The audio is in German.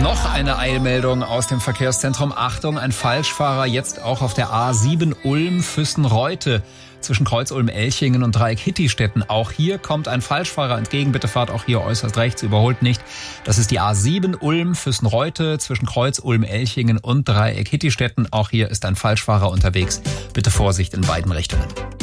Noch eine Eilmeldung aus dem Verkehrszentrum. Achtung, ein Falschfahrer jetzt auch auf der A7 Ulm-Füssen-Reute zwischen Kreuz Ulm-Elchingen und Dreieck Hittistetten. Auch hier kommt ein Falschfahrer entgegen. Bitte fahrt auch hier äußerst rechts, überholt nicht. Das ist die A7 Ulm-Füssen-Reute zwischen Kreuz Ulm-Elchingen und Dreieck Hittistetten. Auch hier ist ein Falschfahrer unterwegs. Bitte Vorsicht in beiden Richtungen.